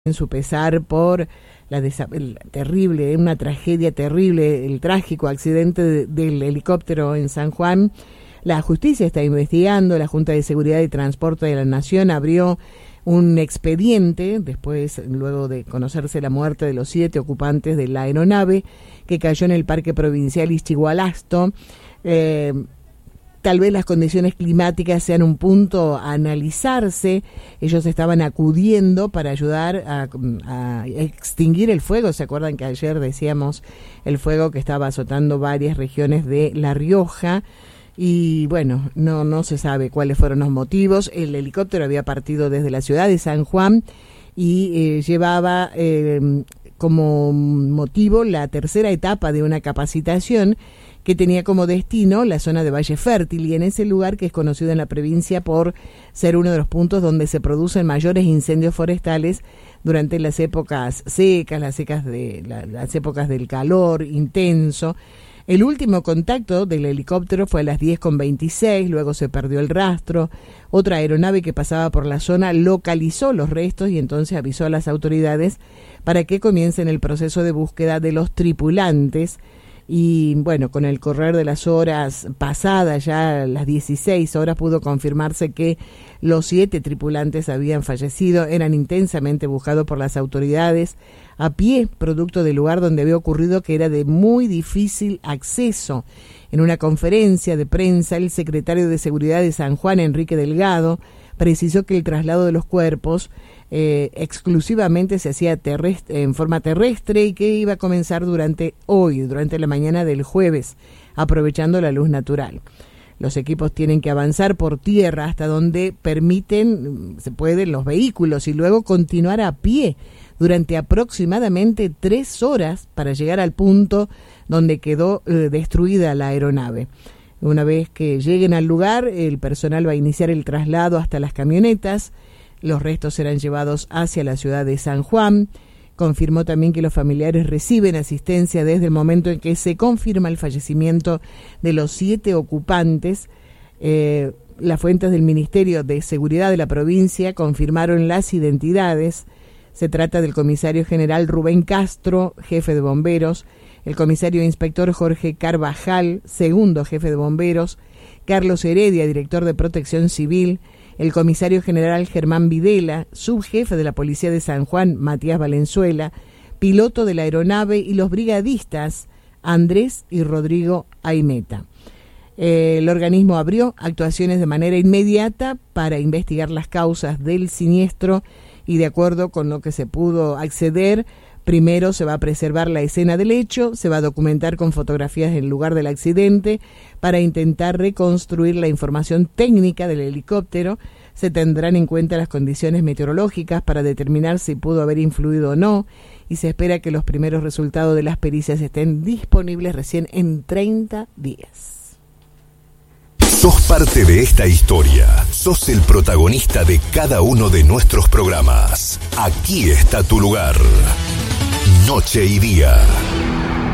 en su pesar por una tragedia terrible, el trágico accidente del helicóptero en San Juan. La justicia está investigando, la Junta de Seguridad y Transporte de la Nación abrió un expediente luego de conocerse la muerte de los 7 ocupantes de la aeronave que cayó en el Parque Provincial Ischigualasto. Tal vez las condiciones climáticas sean un punto a analizarse. Ellos estaban acudiendo para ayudar a extinguir el fuego. ¿Se acuerdan que ayer decíamos el fuego que estaba azotando varias regiones de La Rioja? Y bueno, no se sabe cuáles fueron los motivos. El helicóptero había partido desde la ciudad de San Juan y llevaba como motivo la tercera etapa de una capacitación que tenía como destino la zona de Valle Fértil, y en ese lugar, que es conocido en la provincia por ser uno de los puntos donde se producen mayores incendios forestales durante las épocas secas, las épocas del calor intenso. El último contacto del helicóptero fue a las 10:26, luego se perdió el rastro. Otra aeronave que pasaba por la zona localizó los restos y entonces avisó a las autoridades para que comiencen el proceso de búsqueda de los tripulantes. Y bueno, con el correr de las horas pasadas, ya a las 16 horas, pudo confirmarse que los 7 tripulantes habían fallecido. Eran intensamente buscados por las autoridades a pie, producto del lugar donde había ocurrido, que era de muy difícil acceso. En una conferencia de prensa, el secretario de Seguridad de San Juan, Enrique Delgado, precisó que el traslado de los cuerpos exclusivamente se hacía en forma terrestre y que iba a comenzar durante la mañana del jueves, aprovechando la luz natural. Los equipos tienen que avanzar por tierra hasta donde se pueden los vehículos y luego continuar a pie durante aproximadamente 3 horas para llegar al punto donde quedó destruida la aeronave. Una vez que lleguen al lugar, el personal va a iniciar el traslado hasta las camionetas. Los restos serán llevados hacia la ciudad de San Juan. Confirmó también que los familiares reciben asistencia desde el momento en que se confirma el fallecimiento de los 7 ocupantes. Las fuentes del Ministerio de Seguridad de la provincia confirmaron las identidades. Se trata del comisario general Rubén Castro, jefe de bomberos, el comisario inspector Jorge Carvajal, segundo jefe de bomberos, Carlos Heredia, director de Protección Civil, el comisario general Germán Videla, subjefe de la Policía de San Juan, Matías Valenzuela, piloto de la aeronave, y los brigadistas Andrés y Rodrigo Aimeta. El organismo abrió actuaciones de manera inmediata para investigar las causas del siniestro y, de acuerdo con lo que se pudo acceder, primero se va a preservar la escena del hecho, se va a documentar con fotografías del lugar del accidente para intentar reconstruir la información técnica del helicóptero. Se tendrán en cuenta las condiciones meteorológicas para determinar si pudo haber influido o no, y se espera que los primeros resultados de las pericias estén disponibles recién en 30 días. Sos parte de esta historia. Sos el protagonista de cada uno de nuestros programas. Aquí está tu lugar. Noche y día.